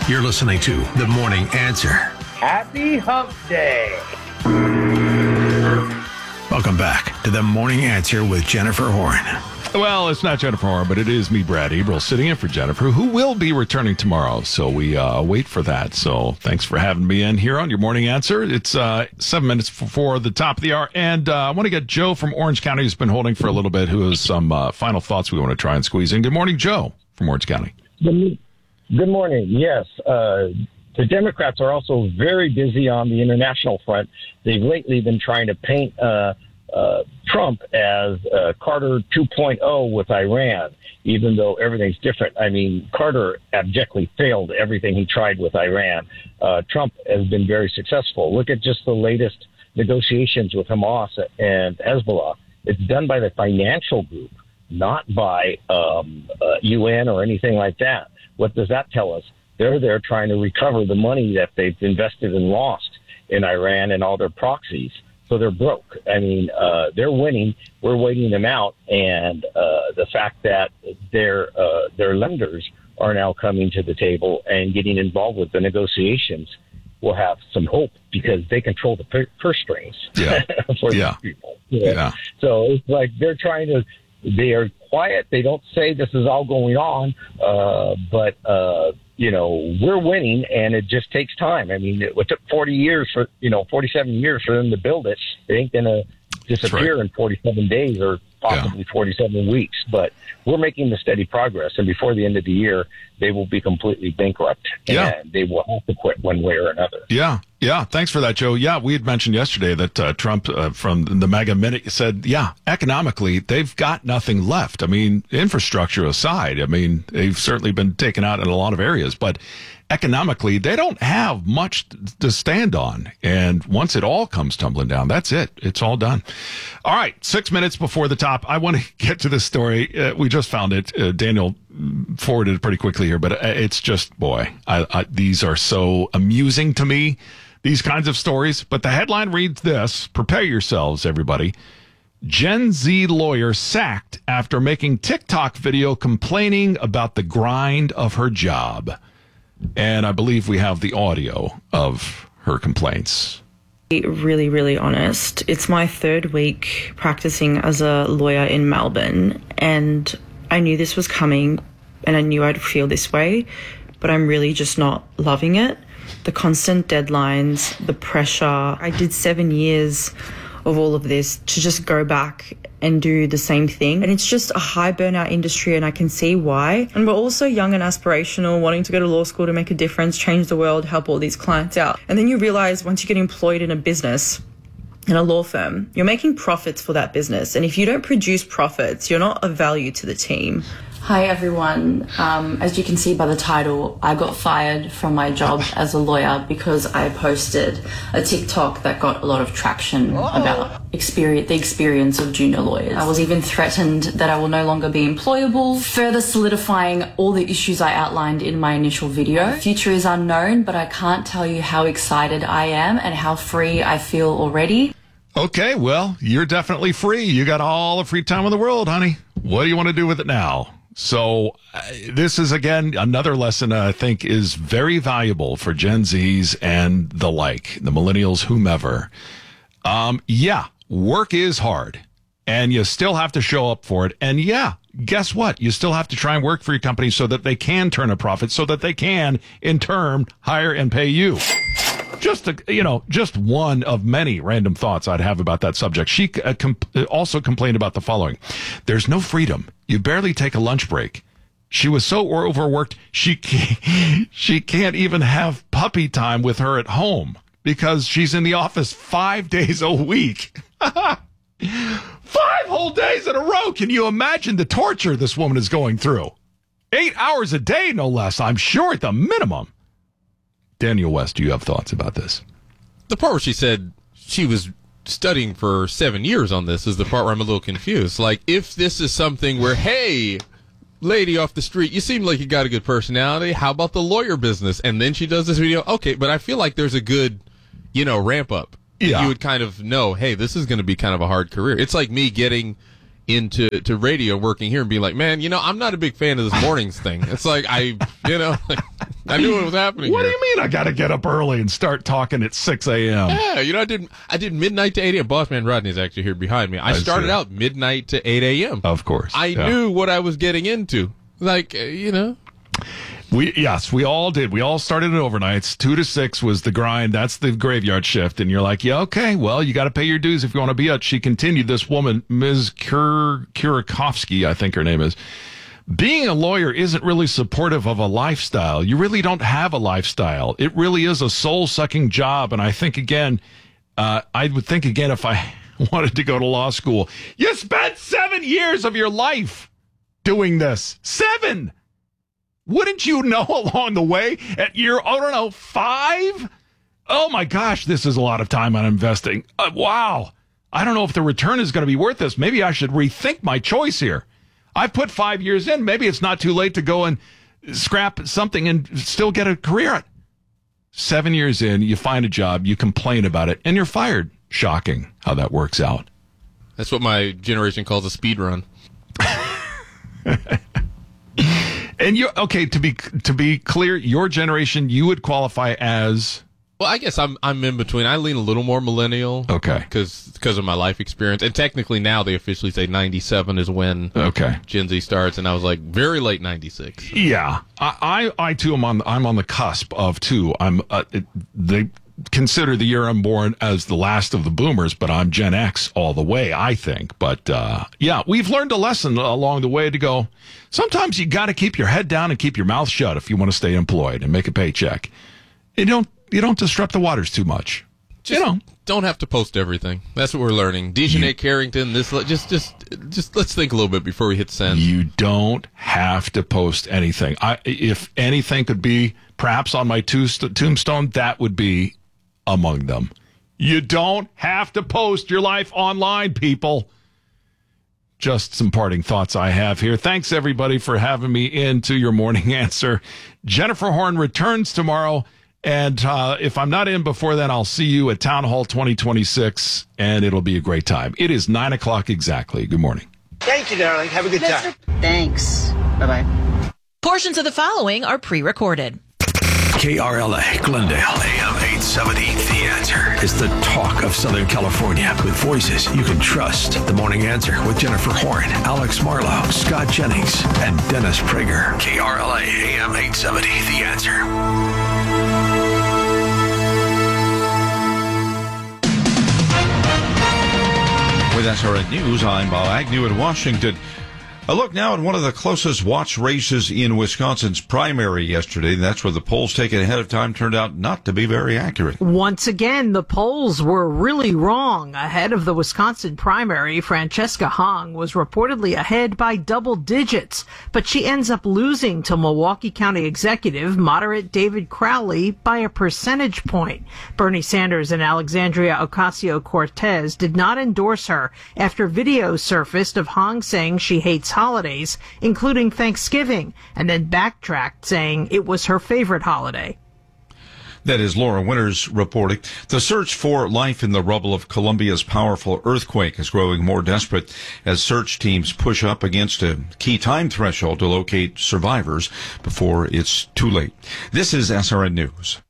You're listening to The Morning Answer. Happy Hump Day. Welcome back to The Morning Answer with Jennifer Horn. Well, it's not Jennifer Horn, but it is me, Brad Eberl, sitting in for Jennifer, who will be returning tomorrow. So we wait for that. So thanks for having me in here on your Morning Answer. It's 7 minutes before the top of the hour. And I want to get Joe from Orange County, who's been holding for a little bit, who has some final thoughts we want to try and squeeze in. Good morning, Joe from Orange County. Good morning. Yes. The Democrats are also very busy on the international front. They've lately been trying to paint Trump as Carter 2.0 with Iran, even though everything's different. I mean, Carter abjectly failed everything he tried with Iran. Trump has been very successful. Look at just the latest negotiations with Hamas and Hezbollah. It's done by the financial group, not by UN or anything like that. What does that tell us? They're there trying to recover the money that they've invested and lost in Iran and all their proxies. So they're broke. I mean, they're winning. We're waiting them out. And the fact that their lenders are now coming to the table and getting involved with the negotiations will have some hope because they control the purse strings for these people. Yeah. So it's like they are quiet. They don't say this is all going on, but we're winning, and it just takes time. I mean, it took 47 years for them to build it. It ain't going to disappear in 47 days or possibly 47 weeks. But we're making the steady progress, and before the end of the year, they will be completely bankrupt, and they will have to quit one way or another. Yeah. Thanks for that, Joe. Yeah, we had mentioned yesterday that Trump from the Mega Minute said, economically, they've got nothing left. I mean, infrastructure aside, I mean, they've certainly been taken out in a lot of areas, but economically, they don't have much to stand on. And once it all comes tumbling down, that's it. It's all done. All right, 6 minutes before the top, I want to get to this story. We just found it. Daniel forwarded it pretty quickly here, but it's just, boy, these are so amusing to me, these kinds of stories. But the headline reads this: prepare yourselves, everybody. Gen Z lawyer sacked after making TikTok video complaining about the grind of her job. And I believe we have the audio of her complaints. Really, really honest. It's my third week practicing as a lawyer in Melbourne, and I knew this was coming and I knew I'd feel this way, but I'm really just not loving it. The constant deadlines, the pressure. I did 7 years of all of this to just go back and do the same thing. And it's just a high burnout industry, and I can see why. And we're also young and aspirational, wanting to go to law school to make a difference, change the world, help all these clients out. And then you realize once you get employed in a business, in a law firm, you're making profits for that business. And if you don't produce profits, you're not of value to the team. Hi everyone. As you can see by the title, I got fired from my job as a lawyer because I posted a TikTok that got a lot of traction about the experience of junior lawyers. I was even threatened that I will no longer be employable, further solidifying all the issues I outlined in my initial video. The future is unknown, but I can't tell you how excited I am and how free I feel already. Okay, well, you're definitely free. You got all the free time in the world, honey. What do you want to do with it now? So this is, again, another lesson I think is very valuable for Gen Zs and the like, the millennials, whomever. Work is hard, and you still have to show up for it. And guess what? You still have to try and work for your company so that they can turn a profit, so that they can, in turn, hire and pay you. Just one of many random thoughts I'd have about that subject. She also complained about the following. There's no freedom. You barely take a lunch break. She was so overworked, she can't even have puppy time with her at home because she's in the office 5 days a week. 5 whole days in a row. Can you imagine the torture this woman is going through? 8 hours a day, no less, I'm sure, at the minimum. Daniel West, do you have thoughts about this? The part where she said she was studying for 7 years on this is the part where I'm a little confused. Like, if this is something where, hey, lady off the street, you seem like you got a good personality. How about the lawyer business? And then she does this video. Okay, but I feel like there's a good, ramp up. Yeah. You would kind of know, hey, this is going to be kind of a hard career. It's like me getting into radio, working here, and being like, man, I'm not a big fan of this mornings thing. It's like, I knew what was happening. What do here. you mean I got to get up early and start talking at 6 a.m.? Yeah, I did midnight to 8 a.m. Boss man Rodney's actually here behind me. I started out midnight to 8 a.m. Of course. I knew what I was getting into. Like, We all did. We all started at overnights. 2 to 6 was the grind. That's the graveyard shift. And you're like, yeah, okay, well, you got to pay your dues if you want to be out. She continued, this woman, Ms. Kurakovsky, I think her name is. Being a lawyer isn't really supportive of a lifestyle. You really don't have a lifestyle. It really is a soul-sucking job. And I think, again, I would think, again, if I wanted to go to law school, you spent 7 years of your life doing this. 7! Wouldn't you know along the way at year, 5? Oh, my gosh, this is a lot of time I'm investing. Wow. I don't know if the return is going to be worth this. Maybe I should rethink my choice here. I've put 5 years in. Maybe it's not too late to go and scrap something and still get a career. 7 years in, you find a job, you complain about it, and you're fired. Shocking how that works out. That's what my generation calls a speed run. And to be clear, your generation, you would qualify as... Well, I guess I'm in between. I lean a little more millennial. Okay. Because of my life experience. And technically now they officially say 97 is when Gen Z starts. And I was like very late 96. Yeah. I too I'm on the cusp of two. They consider the year I'm born as the last of the boomers, but I'm Gen X all the way, I think. But yeah, we've learned a lesson along the way to go. Sometimes you got to keep your head down and keep your mouth shut if you want to stay employed and make a paycheck. You don't disrupt the waters too much. Don't have to post everything. That's what we're learning. Dejanay Carrington, just let's think a little bit before we hit send. You don't have to post anything. If anything could be perhaps on my tombstone, that would be among them. You don't have to post your life online, people. Just some parting thoughts I have here. Thanks, everybody, for having me into your morning answer. Jennifer Horn returns tomorrow. And if I'm not in before then, I'll see you at Town Hall 2026, and it'll be a great time. It is 9 o'clock exactly. Good morning. Thank you, darling. Have a good time. Thanks. Bye-bye. Portions of the following are pre-recorded. KRLA, Glendale, AM 870. The Answer is the talk of Southern California with voices you can trust. The Morning Answer with Jennifer Horn, Alex Marlowe, Scott Jennings, and Dennis Prager. KRLA, AM 870. The Answer. With SRN News, I'm Bob Agnew in Washington. A look now at one of the closest watched races in Wisconsin's primary yesterday. That's where the polls taken ahead of time turned out not to be very accurate. Once again, the polls were really wrong. Ahead of the Wisconsin primary, Francesca Hong was reportedly ahead by double digits, but she ends up losing to Milwaukee County Executive moderate David Crowley by a percentage point. Bernie Sanders and Alexandria Ocasio-Cortez did not endorse her after videos surfaced of Hong saying she hates holidays, including Thanksgiving, and then backtracked saying it was her favorite holiday. That is Laura Winters reporting. The search for life in the rubble of Colombia's powerful earthquake is growing more desperate as search teams push up against a key time threshold to locate survivors before it's too late. This is SRN News.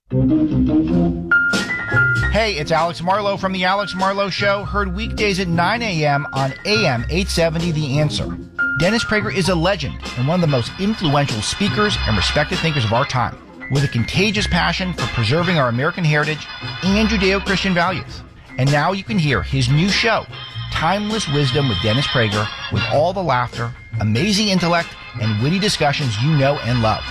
Hey, it's Alex Marlowe from The Alex Marlowe Show, heard weekdays at 9 a.m. on AM 870 The Answer. Dennis Prager is a legend and one of the most influential speakers and respected thinkers of our time, with a contagious passion for preserving our American heritage and Judeo-Christian values. And now you can hear his new show, Timeless Wisdom with Dennis Prager, with all the laughter, amazing intellect, and witty discussions you know and love.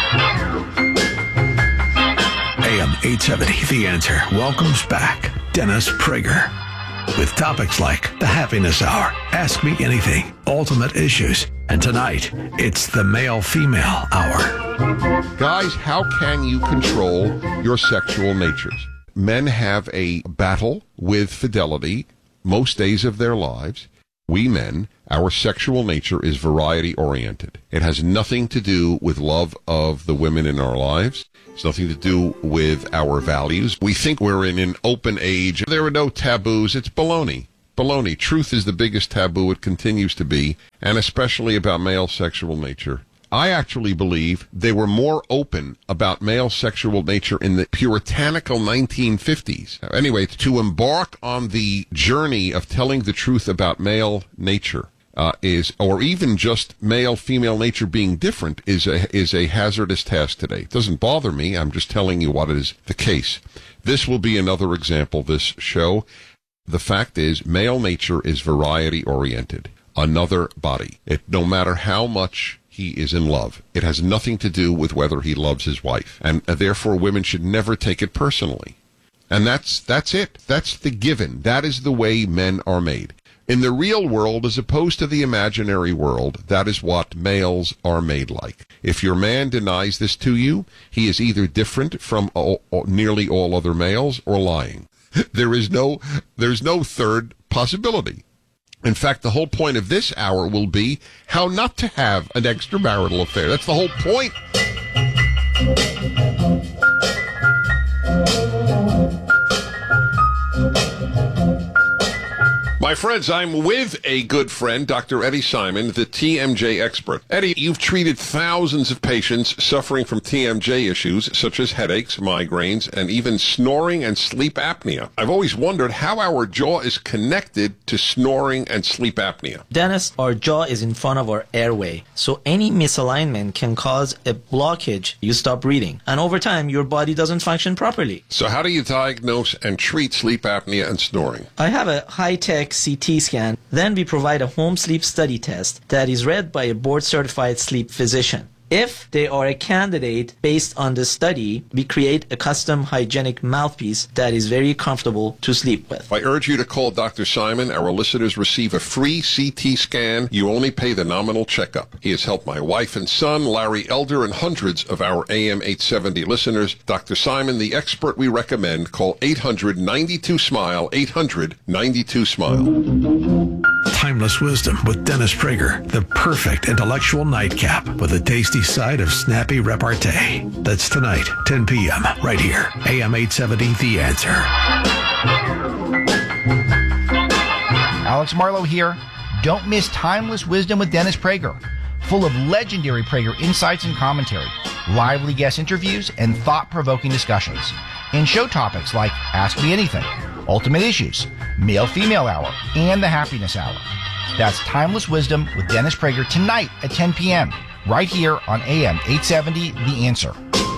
AM 870, The Answer welcomes back Dennis Prager with topics like the Happiness Hour, Ask Me Anything, Ultimate Issues, and tonight it's the Male-Female Hour. Guys, how can you control your sexual natures? Men have a battle with fidelity most days of their lives. We men, our sexual nature is variety-oriented. It has nothing to do with love of the women in our lives. It's nothing to do with our values. We think we're in an open age. There are no taboos. It's baloney. Baloney. Truth is the biggest taboo. It continues to be, and especially about male sexual nature. I actually believe they were more open about male sexual nature in the puritanical 1950s. Anyway, to embark on the journey of telling the truth about male nature or even just male-female nature being different is a hazardous task today. It doesn't bother me. I'm just telling you what is the case. This will be another example, this show. The fact is, male nature is variety-oriented. Another body. No matter how much he is in love, it has nothing to do with whether he loves his wife. And therefore, women should never take it personally. And that's it. That's the given. That is the way men are made. In the real world, as opposed to the imaginary world, that is what males are made like. If your man denies this to you, he is either different from nearly all other males or lying. There's no third possibility. In fact, the whole point of this hour will be how not to have an extramarital affair. That's the whole point. My friends, I'm with a good friend, Dr. Eddie Simon, the TMJ expert. Eddie, you've treated thousands of patients suffering from TMJ issues, such as headaches, migraines, and even snoring and sleep apnea. I've always wondered how our jaw is connected to snoring and sleep apnea. Dennis, our jaw is in front of our airway, so any misalignment can cause a blockage. You stop breathing, and over time, your body doesn't function properly. So how do you diagnose and treat sleep apnea and snoring? I have a high-tech CT scan. Then we provide a home sleep study test that is read by a board-certified sleep physician. If they are a candidate based on the study, we create a custom hygienic mouthpiece that is very comfortable to sleep with. I urge you to call Dr. Simon. Our listeners receive a free CT scan. You only pay the nominal checkup. He has helped my wife and son, Larry Elder, and hundreds of our AM 870 listeners. Dr. Simon, the expert we recommend. Call 800-92-SMILE, 800-92-SMILE. Timeless wisdom with Dennis Prager, the perfect intellectual nightcap with a tasty side of snappy repartee. That's tonight, 10 p.m., right here, AM 870, The Answer. Alex Marlowe here. Don't miss Timeless Wisdom with Dennis Prager, full of legendary Prager insights and commentary, lively guest interviews, and thought-provoking discussions. And show topics like Ask Me Anything, Ultimate Issues, Male-Female Hour, and the Happiness Hour. That's Timeless Wisdom with Dennis Prager tonight at 10 p.m. right here on AM 870, The Answer.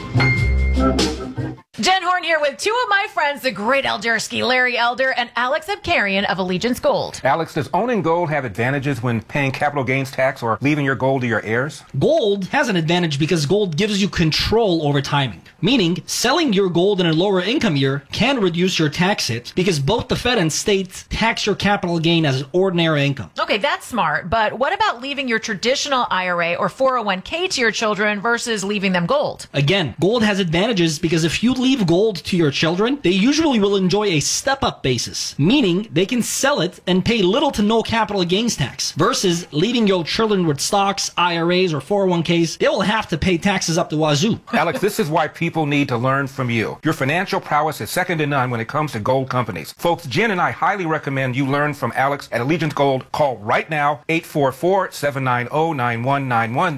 Jen Horn here with two of my friends, the great Eldersky, Larry Elder, and Alex Abkarian of Allegiance Gold. Alex, does owning gold have advantages when paying capital gains tax or leaving your gold to your heirs? Gold has an advantage because gold gives you control over timing. Meaning, selling your gold in a lower income year can reduce your tax hit because both the Fed and states tax your capital gain as ordinary income. Okay, that's smart, but what about leaving your traditional IRA or 401k to your children versus leaving them gold? Again, gold has advantages because if you leave gold to your children, they usually will enjoy a step-up basis, meaning they can sell it and pay little to no capital gains tax, versus leaving your children with stocks, IRAs, or 401ks, they will have to pay taxes up the wazoo. Alex, this is why people need to learn from you. Your financial prowess is second to none when it comes to gold companies. Folks, Jen and I highly recommend you learn from Alex at Allegiance Gold. Call right now, 844-790-9191,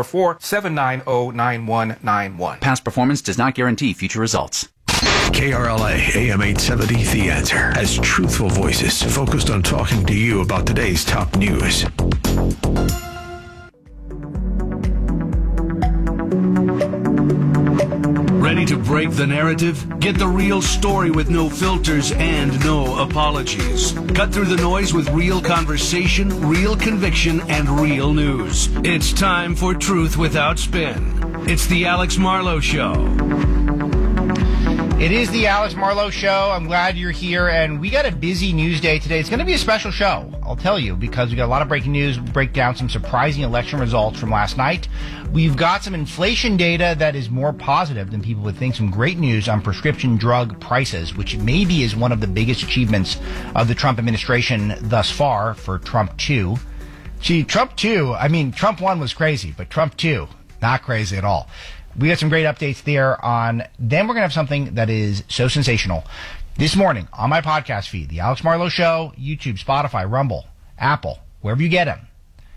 844-790-9191. Past performance does not guarantee future results. KRLA AM 870, The Answer, has truthful voices focused on talking to you about today's top news. Ready to break the narrative? Get the real story with no filters and no apologies. Cut through the noise with real conversation, real conviction, and real news. It's time for Truth Without Spin. It's the Alex Marlowe Show. It is the Alex Marlowe Show. I'm glad you're here, and we got a busy news day today. It's going to be a special show, I'll tell you, because we got a lot of breaking news, break down some surprising election results from last night. We've got some inflation data that is more positive than people would think, some great news on prescription drug prices, which maybe is one of the biggest achievements of the Trump administration thus far for Trump 2. Gee, Trump 2, Trump 1 was crazy, but Trump 2, not crazy at all. We got some great updates there on. Then we're going to have something that is so sensational. This morning on my podcast feed, The Alex Marlowe Show, YouTube, Spotify, Rumble, Apple, wherever you get them.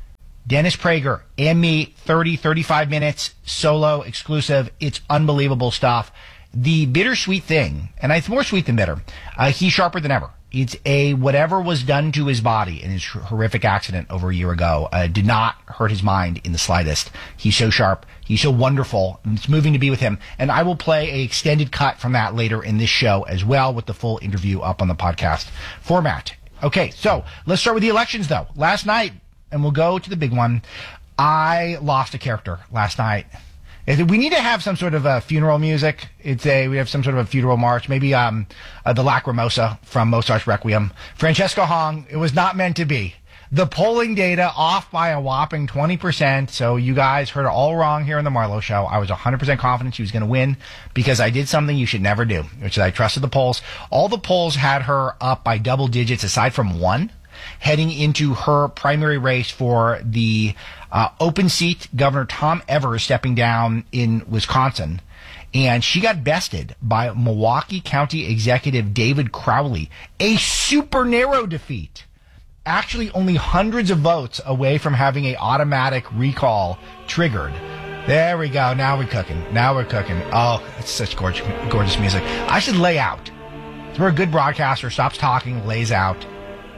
Dennis Prager and me, 35 minutes, solo, exclusive. It's unbelievable stuff. The bittersweet thing, and it's more sweet than bitter, he's sharper than ever. It's whatever was done to his body in his horrific accident over a year ago did not hurt his mind in the slightest. He's so sharp. He's so wonderful. It's moving to be with him. And I will play an extended cut from that later in this show as well, with the full interview up on the podcast format. Okay, so let's start with the elections, though. Last night, and we'll go to the big one, I lost a character last night. We need to have some sort of funeral music. We have some sort of a funeral march. Maybe the Lacrimosa from Mozart's Requiem. Francesca Hong, it was not meant to be. The polling data off by a whopping 20%. So you guys heard it all wrong here on the Marlowe Show. I was 100% confident she was going to win because I did something you should never do, which is I trusted the polls. All the polls had her up by double digits aside from one, heading into her primary race for the open seat. Governor Tom Evers stepping down in Wisconsin. And she got bested by Milwaukee County Executive David Crowley. A super narrow defeat. Actually only hundreds of votes away from having an automatic recall triggered. There we go. Now we're cooking. Oh, it's such gorgeous music. I should lay out. It's where a good broadcaster stops talking, lays out.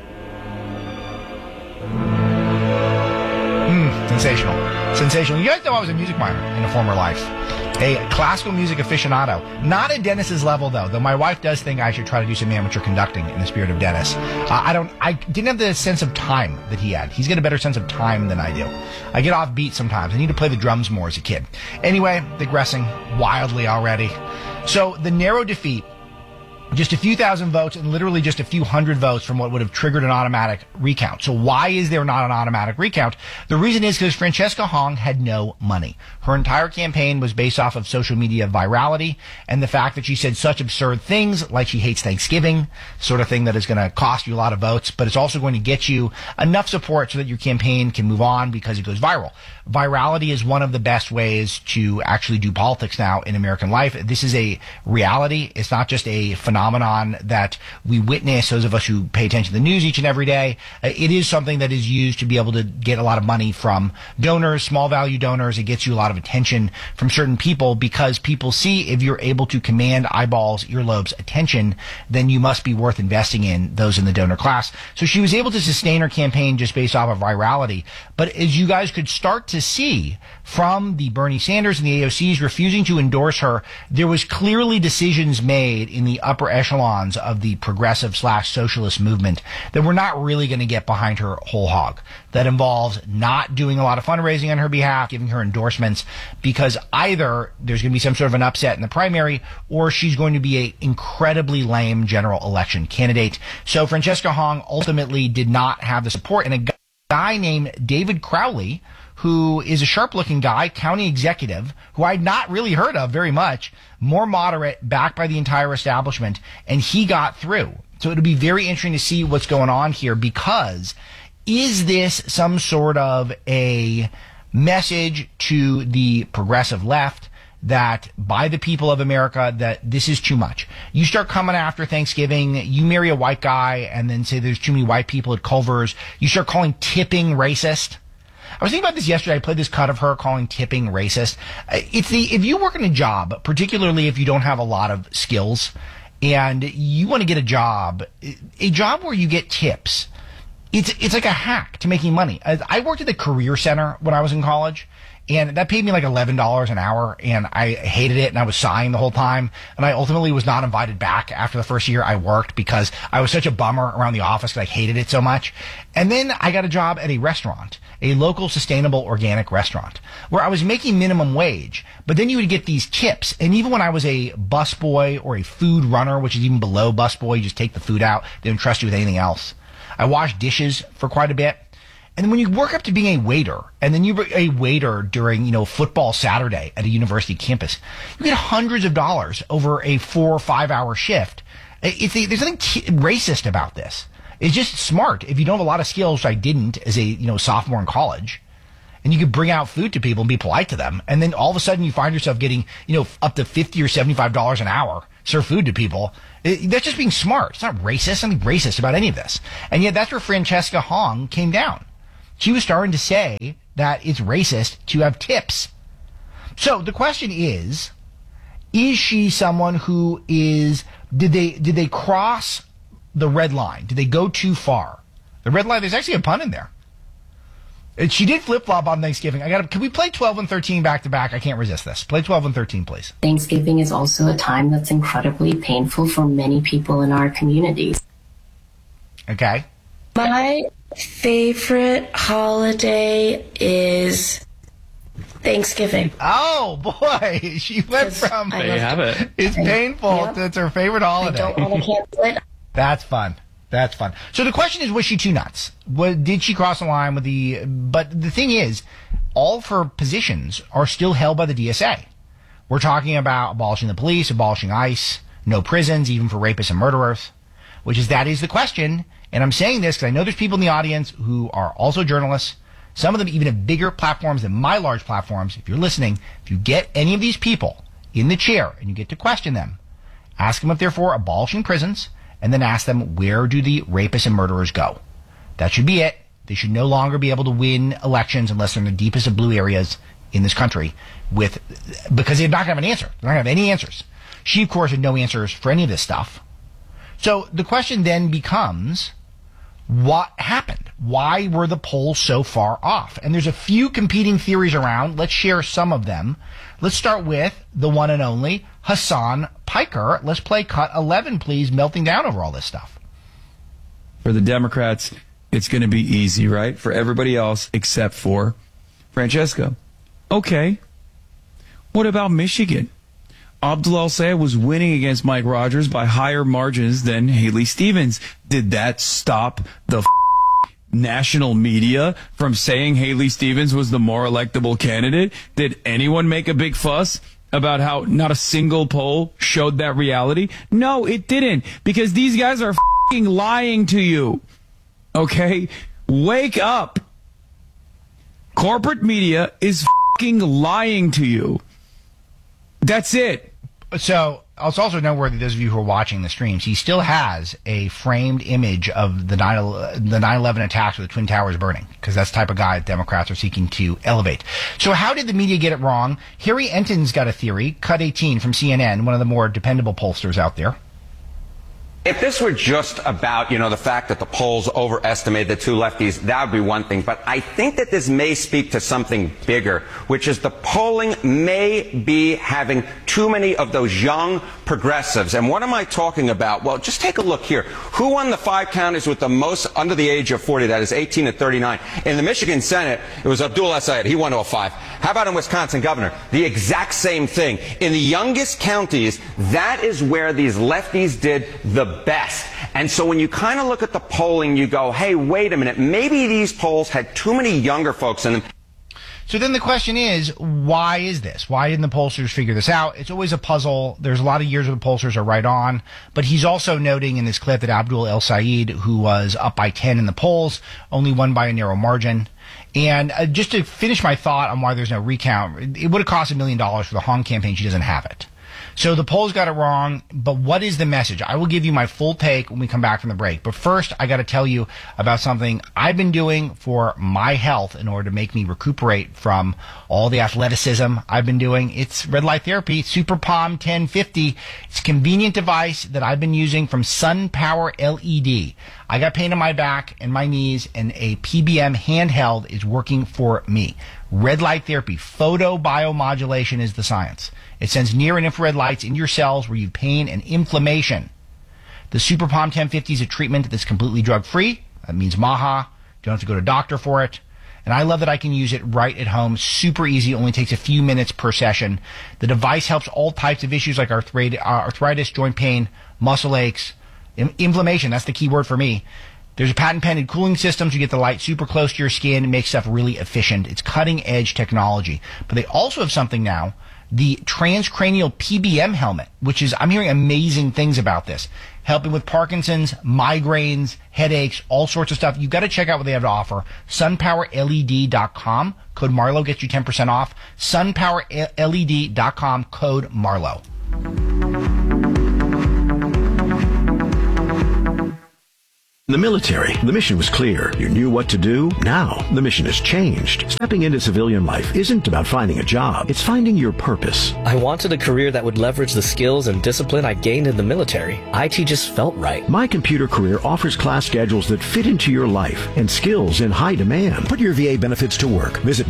Sensational. You guys know I was a music minor in a former life. A classical music aficionado. Not at Dennis's level, though my wife does think I should try to do some amateur conducting in the spirit of Dennis. I didn't have the sense of time that he had. He's got a better sense of time than I do. I get off beat sometimes. I need to play the drums more as a kid. Anyway, digressing wildly already. So the narrow defeat, just a few thousand votes and literally just a few hundred votes from what would have triggered an automatic recount. So why is there not an automatic recount? The reason is because Francesca Hong had no money. Her entire campaign was based off of social media virality and the fact that she said such absurd things like she hates Thanksgiving, sort of thing that is going to cost you a lot of votes, but it's also going to get you enough support so that your campaign can move on because it goes viral. Virality is one of the best ways to actually do politics now in American life. This is a reality. It's not just a phenomenon that we witness, those of us who pay attention to the news each and every day. It is something that is used to be able to get a lot of money from donors, small value donors. It gets you a lot of attention from certain people because people see if you're able to command eyeballs, earlobes, attention, then you must be worth investing in, those in the donor class. So she was able to sustain her campaign just based off of virality. But as you guys could start to see from the Bernie Sanders and the AOCs refusing to endorse her, there was clearly decisions made in the upper echelons of the progressive/socialist movement that we're not really going to get behind her whole hog. That involves not doing a lot of fundraising on her behalf, giving her endorsements, because either there's going to be some sort of an upset in the primary or she's going to be an incredibly lame general election candidate. So Francesca Hong ultimately did not have the support, and a guy named David Crowley, who is a sharp-looking guy, county executive, who I'd not really heard of very much, more moderate, backed by the entire establishment, and he got through. So it'll be very interesting to see what's going on here, because is this some sort of a message to the progressive left that by the people of America that this is too much? You start coming after Thanksgiving, you marry a white guy and then say there's too many white people at Culver's, you start calling tipping racist. I was thinking about this yesterday. I played this cut of her calling tipping racist. If you work in a job, particularly if you don't have a lot of skills, and you want to get a job where you get tips, it's like a hack to making money. I worked at the Career Center when I was in college, and that paid me like $11 an hour, and I hated it, and I was sighing the whole time, and I ultimately was not invited back after the first year I worked because I was such a bummer around the office because I hated it so much. And then I got a job at a restaurant, a local sustainable organic restaurant, where I was making minimum wage, but then you would get these tips. And even when I was a busboy or a food runner, which is even below busboy, you just take the food out, they don't trust you with anything else. I washed dishes for quite a bit. And then when you work up to being a waiter, and then you're a waiter during, football Saturday at a university campus, you get hundreds of dollars over a 4 or 5 hour shift. There's nothing racist about this. It's just smart. If you don't have a lot of skills, which I didn't as a sophomore in college, and you could bring out food to people and be polite to them, and then all of a sudden you find yourself getting up to $50 or $75 an hour, serve food to people. That's just being smart. It's not racist. Nothing racist about any of this. And yet that's where Francesca Hong came down. She was starting to say that it's racist to have tips. So the question is she someone who is, did they cross the red line? Did they go too far? The red line, there's actually a pun in there. She did flip-flop on Thanksgiving. Can we play 12 and 13 back to back? I can't resist this. Play 12 and 13, please. Thanksgiving is also a time that's incredibly painful for many people in our communities. Okay. My favorite holiday is Thanksgiving. Oh, boy. She went from there you have it. It's painful. It's her favorite holiday. I don't want to cancel it. That's fun. That's fun. So the question is, was she too nuts? Did she cross the line with the... But the thing is, all of her positions are still held by the DSA. We're talking about abolishing the police, abolishing ICE, no prisons, even for rapists and murderers, that is the question. And I'm saying this because I know there's people in the audience who are also journalists. Some of them even have bigger platforms than my large platforms. If you're listening, if you get any of these people in the chair and you get to question them, ask them if they're for abolishing prisons, and then ask them, where do the rapists and murderers go? That should be it. They should no longer be able to win elections unless they're in the deepest of blue areas in this country because they're not going to have an answer. They're not going to have any answers. She, of course, had no answers for any of this stuff. So the question then becomes, what happened? Why were the polls so far off? And there's a few competing theories around. Let's share some of them. Let's start with the one and only Hassan Piker. Let's play cut 11, please, melting down over all this stuff. For the Democrats, it's going to be easy, right? For everybody else except for Francesca. Okay. What about Michigan? Abdul El-Sayed was winning against Mike Rogers by higher margins than Haley Stevens. Did that stop the national media from saying Haley Stevens was the more electable candidate? Did anyone make a big fuss about how not a single poll showed that reality? No, it didn't, because these guys are lying to you. Okay? Wake up. Corporate media is lying to you. That's it. So it's also noteworthy, those of you who are watching the streams, he still has a framed image of the 9/11 attacks with the Twin Towers burning, because that's the type of guy that Democrats are seeking to elevate. So how did the media get it wrong? Harry Enton's got a theory, cut 18 from CNN, one of the more dependable pollsters out there. If this were just about, the fact that the polls overestimated the two lefties, that would be one thing. But I think that this may speak to something bigger, which is the polling may be having too many of those young progressives. And what am I talking about? Well, just take a look here. Who won the 5 counties with the most under the age of 40? That is 18 to 39. In the Michigan Senate, it was Abdul El-Sayed. He won to a 5. How about in Wisconsin governor? The exact same thing. In the youngest counties, that is where these lefties did the best. And so when you kind of look at the polling, you go, hey, wait a minute, maybe these polls had too many younger folks in them. So then the question is, why is this? Why didn't the pollsters figure this out? It's always a puzzle. There's a lot of years where the pollsters are right on. But he's also noting in this clip that Abdul El-Sayed, who was up by 10 in the polls, only won by a narrow margin. And just to finish my thought on why there's no recount, it would have cost $1 million for the Hong campaign. She doesn't have it. So the polls got it wrong, but what is the message? I will give you my full take when we come back from the break. But first, I got to tell you about something I've been doing for my health in order to make me recuperate from all the athleticism I've been doing. It's red light therapy, Super Palm 1050. It's a convenient device that I've been using from SunPower LED. I got pain in my back and my knees, and a PBM handheld is working for me. Red light therapy, photobiomodulation is the science. It sends near and infrared lights into your cells where you have pain and inflammation. The Super Palm 1050 is a treatment that's completely drug-free. That means MAHA. You don't have to go to a doctor for it. And I love that I can use it right at home. Super easy. It only takes a few minutes per session. The device helps all types of issues like arthritis, joint pain, muscle aches, inflammation. That's the key word for me. There's a patent-pending cooling system, so you get the light super close to your skin and makes stuff really efficient. It's cutting-edge technology. But they also have something now, the transcranial PBM helmet, which is, I'm hearing amazing things about this. Helping with Parkinson's, migraines, headaches, all sorts of stuff. You've got to check out what they have to offer. SunPowerLED.com. Code Marlowe gets you 10% off. SunPowerLED.com. Code Marlowe. In the military, the mission was clear. You knew what to do. Now, the mission has changed. Stepping into civilian life isn't about finding a job. It's finding your purpose. I wanted a career that would leverage the skills and discipline I gained in the military. IT just felt right. My Computer Career offers class schedules that fit into your life and skills in high demand. Put your VA benefits to work. Visit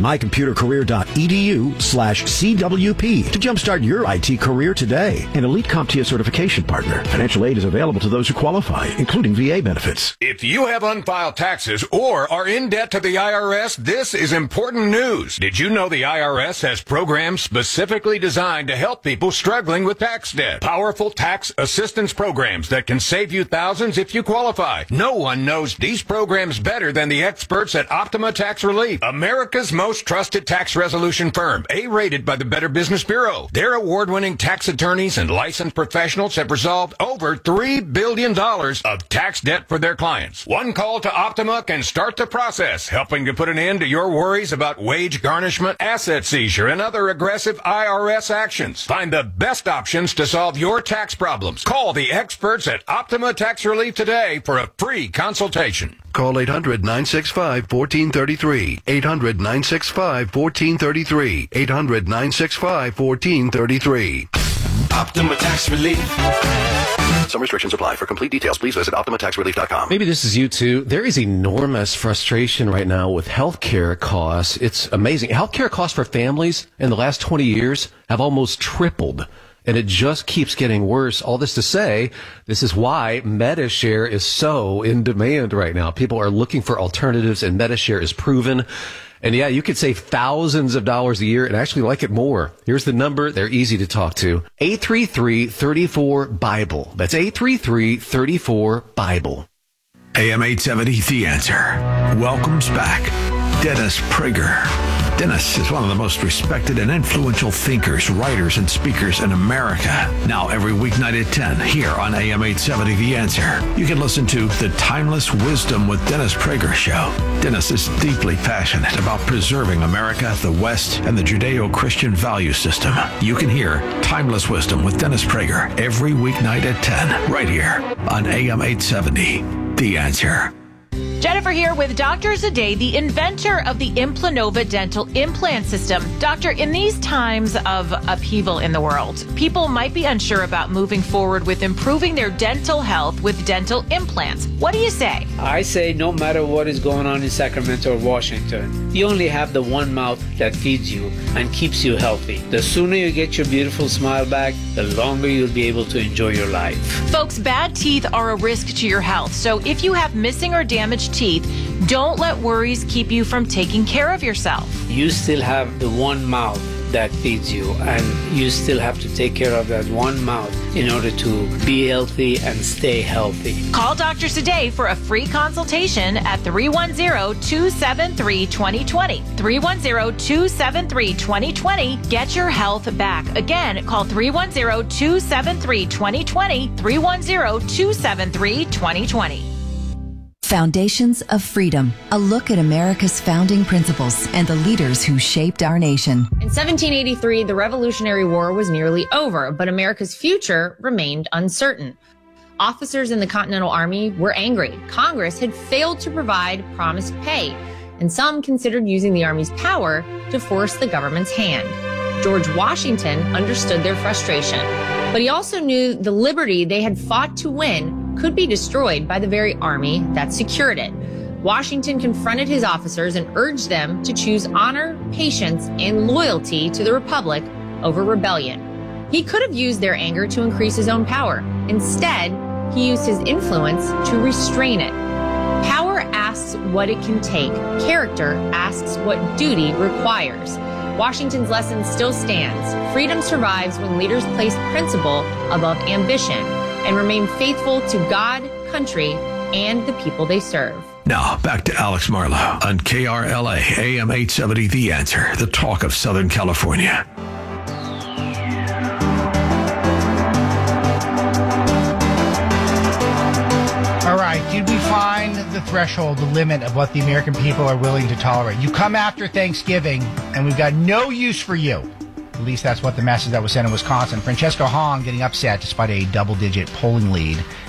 mycomputercareer.edu/CWP to jumpstart your IT career today. An Elite CompTIA certification partner. Financial aid is available to those who qualify, including VA benefits. If you have unfiled taxes or are in debt to the IRS, this is important news. Did you know the IRS has programs specifically designed to help people struggling with tax debt? Powerful tax assistance programs that can save you thousands if you qualify. No one knows these programs better than the experts at Optima Tax Relief, America's most trusted tax resolution firm, A-rated by the Better Business Bureau. Their award-winning tax attorneys and licensed professionals have resolved over $3 billion of tax debt for their clients. One call to Optima can start the process, helping to put an end to your worries about wage garnishment, asset seizure, and other aggressive IRS actions. Find the best options to solve your tax problems. Call the experts at Optima Tax Relief today for a free consultation. Call 800-965-1433. 800-965-1433. 800-965-1433. Optima Tax Relief. Some restrictions apply. For complete details, please visit OptimaTaxRelief.com. Maybe this is you too. There is enormous frustration right now with healthcare costs. It's amazing. Healthcare costs for families in the last 20 years have almost tripled. And it just keeps getting worse. All this to say, this is why MediShare is so in demand right now. People are looking for alternatives, and MediShare is proven. And yeah, you could save thousands of dollars a year and actually like it more. Here's the number. They're easy to talk to. 833-34-BIBLE. That's 833-34-BIBLE. AM 870, The Answer. Welcomes back Dennis Prager. Dennis is one of the most respected and influential thinkers, writers, and speakers in America. Now, every weeknight at 10, here on AM 870, The Answer, you can listen to The Timeless Wisdom with Dennis Prager Show. Dennis is deeply passionate about preserving America, the West, and the Judeo-Christian value system. You can hear Timeless Wisdom with Dennis Prager every weeknight at 10, right here on AM 870, The Answer. Jennifer here with Dr. Zadeh, the inventor of the Implanova dental implant system. Doctor, in these times of upheaval in the world, people might be unsure about moving forward with improving their dental health with dental implants. What do you say? I say no matter what is going on in Sacramento or Washington, you only have the one mouth that feeds you and keeps you healthy. The sooner you get your beautiful smile back, the longer you'll be able to enjoy your life. Folks, bad teeth are a risk to your health. So if you have missing or damaged teeth, don't let worries keep you from taking care of yourself. You still have the one mouth that feeds you, and you still have to take care of that one mouth in order to be healthy and stay healthy. Call Dr. Zadeh for a free consultation at 310-273-2020. 310-273-2020. Get your health back. Again, call 310-273-2020. 310-273-2020. Foundations of Freedom, a look at America's founding principles and the leaders who shaped our nation. In 1783, the Revolutionary War was nearly over, but America's future remained uncertain. Officers in the Continental Army were angry. Congress had failed to provide promised pay, and some considered using the Army's power to force the government's hand. George Washington understood their frustration, but he also knew the liberty they had fought to win could be destroyed by the very army that secured it. Washington confronted his officers and urged them to choose honor, patience, and loyalty to the Republic over rebellion. He could have used their anger to increase his own power. Instead, he used his influence to restrain it. Power asks what it can take. Character asks what duty requires. Washington's lesson still stands. Freedom survives when leaders place principle above ambition and remain faithful to God, country, and the people they serve. Now, back to Alex Marlowe on KRLA AM 870, The Answer, the talk of Southern California. All right, did we find the threshold, the limit of what the American people are willing to tolerate? You come after Thanksgiving, and we've got no use for you. At least that's what the message that was sent in Wisconsin. Francesca Hong getting upset despite a double-digit polling lead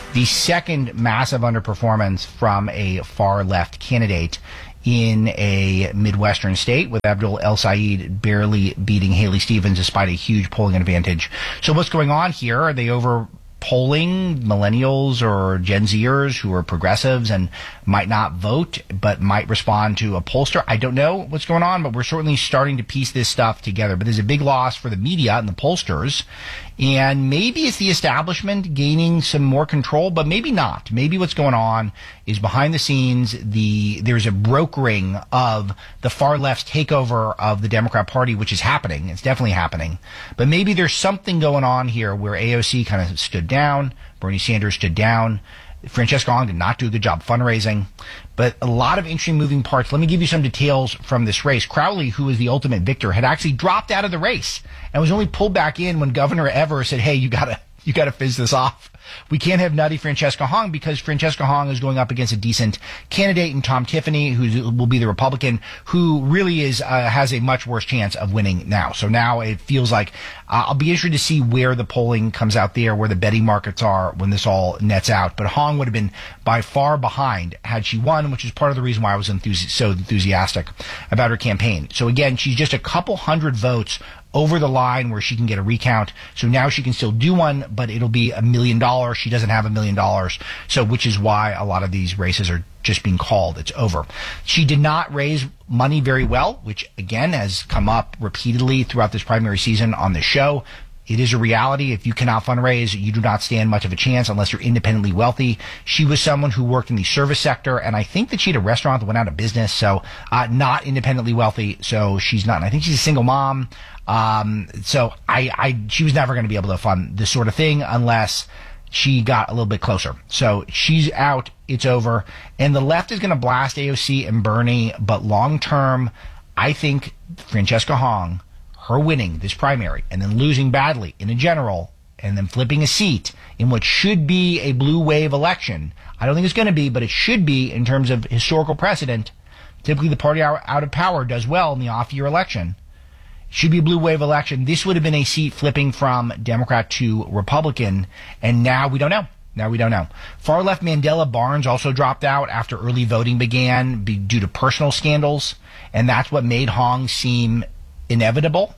the second massive underperformance from a far-left candidate in a Midwestern state, with Abdul El Sayed barely beating Haley Stevens despite a huge polling advantage. So what's going on here? Are they over polling millennials or Gen Zers who are progressives and might not vote but might respond to a pollster? I don't know what's going on, but we're certainly starting to piece this stuff together. But there's a big loss for the media and the pollsters, and maybe it's the establishment gaining some more control, but maybe not. Maybe what's going on is behind the scenes, there's a brokering of the far left's takeover of the Democrat Party, which is happening. It's definitely happening. But maybe there's something going on here where AOC kind of stood down, Bernie Sanders stood down, Francesca Hong did not do a good job fundraising, but a lot of interesting moving parts. Let me give you some details from this race. Crowley, who was the ultimate victor, had actually dropped out of the race and was only pulled back in when Governor Evers said, hey, you gotta fizz this off. We can't have nutty Francesca Hong, because Francesca Hong is going up against a decent candidate in Tom Tiffany, who will be the Republican, who really has a much worse chance of winning now. So now it feels like I'll be interested to see where the polling comes out there, where the betting markets are when this all nets out. But Hong would have been by far behind had she won, which is part of the reason why I was so enthusiastic about her campaign. So again, she's just a couple hundred votes over the line where she can get a recount. So now she can still do one, but it'll be $1 million. She doesn't have $1 million. So, which is why a lot of these races are just being called. It's over. She did not raise money very well, which again has come up repeatedly throughout this primary season on the show. It is a reality. If you cannot fundraise, you do not stand much of a chance unless you're independently wealthy. She was someone who worked in the service sector, and I think that she had a restaurant that went out of business, so not independently wealthy. So she's not. And I think she's a single mom. So she was never going to be able to fund this sort of thing unless she got a little bit closer. So she's out. It's over. And the left is going to blast AOC and Bernie. But long term, I think Francesca Hong, her winning this primary and then losing badly in a general and then flipping a seat in what should be a blue wave election. I don't think it's going to be, but it should be in terms of historical precedent. Typically the party out of power does well in the off-year election. Should be a blue wave election. This would have been a seat flipping from Democrat to Republican, and now we don't know. Far left Mandela Barnes also dropped out after early voting began due to personal scandals, and that's what made Hong seem inevitable.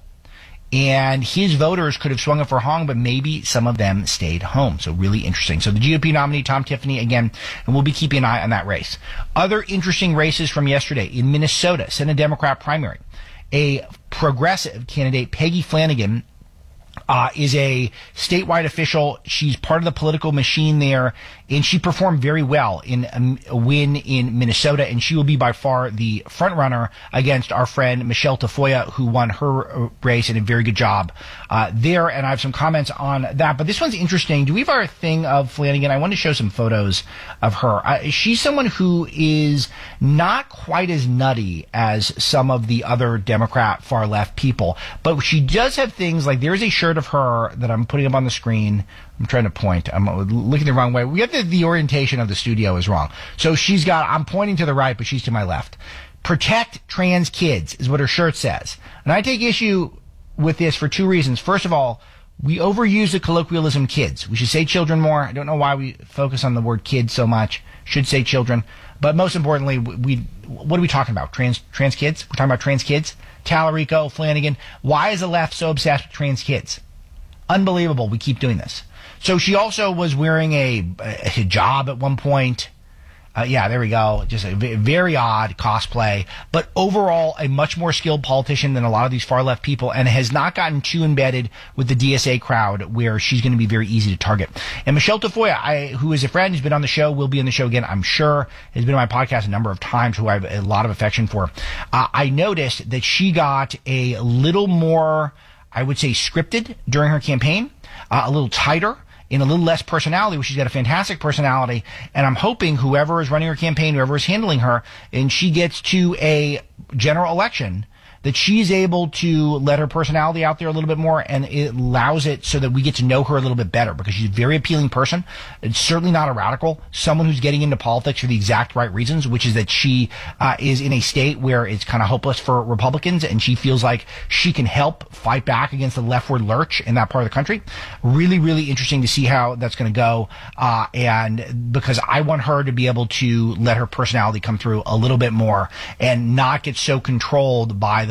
And his voters could have swung it for Hong, but maybe some of them stayed home. So really interesting. So the GOP nominee, Tom Tiffany, again, and we'll be keeping an eye on that race. Other interesting races from yesterday. In Minnesota, Senate Democrat primary. A progressive candidate, Peggy Flanagan, is a statewide official. She's part of the political machine there, and she performed very well in a win in Minnesota, and she will be by far the front runner against our friend Michelle Tafoya, who won her race and a very good job there. And I have some comments on that, but this one's interesting. Do we have our thing of Flanagan? I want to show some photos of her. She's someone who is not quite as nutty as some of the other Democrat far left people, but she does have things like there's a shirt of her that I'm putting up on the screen. I'm trying to point. I'm looking the wrong way. We have the orientation of the studio is wrong. So I'm pointing to the right, but she's to my left. Protect trans kids is what her shirt says. And I take issue with this for two reasons. First of all, we overuse the colloquialism kids. We should say children more. I don't know why we focus on the word kids so much. Should say children. But most importantly, what are we talking about? Trans kids? We're talking about trans kids? Tallarico, Flanagan. Why is the left so obsessed with trans kids? Unbelievable. We keep doing this. So she also was wearing a hijab at one point. Yeah, there we go. Just a very odd cosplay. But overall, a much more skilled politician than a lot of these far left people, and has not gotten too embedded with the DSA crowd where she's going to be very easy to target. And Michelle Tafoya, who is a friend, who's been on the show, will be on the show again, I'm sure, has been on my podcast a number of times, who I have a lot of affection for. I noticed that she got a little more, I would say, scripted during her campaign, a little tighter, in a little less personality, which she's got a fantastic personality, and I'm hoping whoever is running her campaign, whoever is handling her, and she gets to a general election, that she's able to let her personality out there a little bit more, and it allows it so that we get to know her a little bit better, because she's a very appealing person. It's certainly not a radical, someone who's getting into politics for the exact right reasons, which is that she is in a state where it's kind of hopeless for Republicans, and she feels like she can help fight back against the leftward lurch in that part of the country. Really, really interesting to see how that's going to go, and because I want her to be able to let her personality come through a little bit more and not get so controlled by